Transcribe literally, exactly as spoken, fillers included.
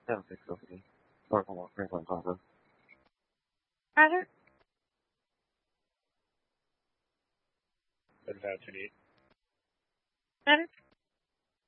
seven six Sophie. North Franklin Plaza. Roger. seven five two eight. Roger.